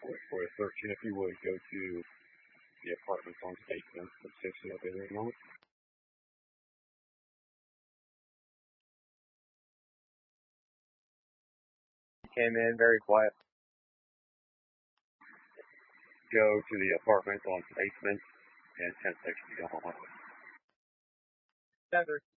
for a search, and if you would, go to the apartments on Statesman. It's fixing up there at the moment. Came in very quiet. Go to the apartments on Statesman and 10 section.